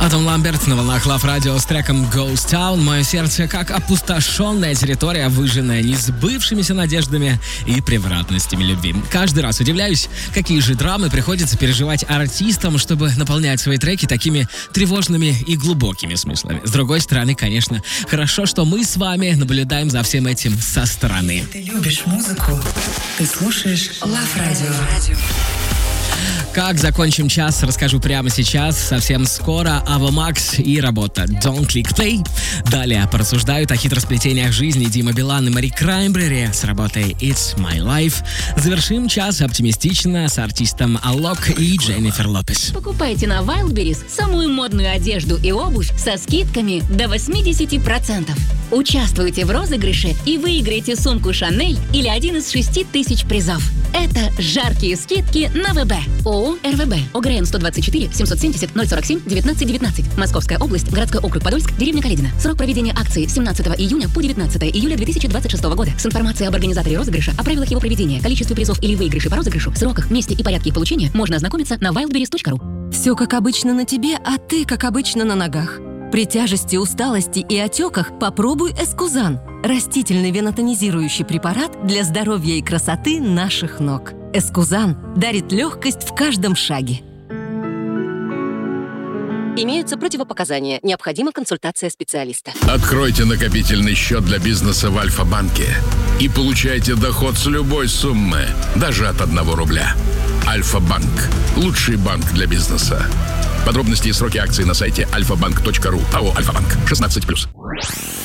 Адам Ламберт на волнах Love Radio с треком Ghost Town. Мое сердце как опустошенная территория, выжженная несбывшимися надеждами и превратностями любви. Каждый раз удивляюсь, какие же драмы приходится переживать артистам, чтобы наполнять свои треки такими тревожными и глубокими смыслами. С другой стороны, конечно, хорошо, что мы с вами наблюдаем за всем этим со стороны. Ты любишь музыку, ты слушаешь Love Radio. Как закончим час, расскажу прямо сейчас. Совсем скоро Ava Max и работа Don't Click Play. Далее порассуждают о хитросплетениях жизни Дима Билан и Мари Краймбрери с работой It's My Life. Завершим час оптимистично с артистом Алок и Дженнифер Лопес. Покупайте на Wildberries самую модную одежду и обувь со скидками до 80%. Участвуйте в розыгрыше и выиграйте сумку Шанель или один из 6000 призов. Это жаркие скидки на ВБ. ООО РВБ. ОГРН 124 770 047 1919. Московская область, городской округ Подольск, деревня Каледино. Срок проведения акции с 17 июня по 19 июля 2026 года. С информацией об организаторе розыгрыша, о правилах его проведения, количестве призов или выигрыше по розыгрышу, сроках, месте и порядке их получения можно ознакомиться на wildberries.ru. Все как обычно на тебе, а ты как обычно на ногах. При тяжести, усталости и отеках попробуй Эскузан. Растительный венотонизирующий препарат для здоровья и красоты наших ног. Эскузан дарит легкость в каждом шаге. Имеются противопоказания. Необходима консультация специалиста. Откройте накопительный счет для бизнеса в Альфа-банке и получайте доход с любой суммы, даже от 1 рубля. Альфа-банк. Лучший банк для бизнеса. Подробности и сроки акций на сайте alfabank.ru. АО «Альфа-банк». 16+.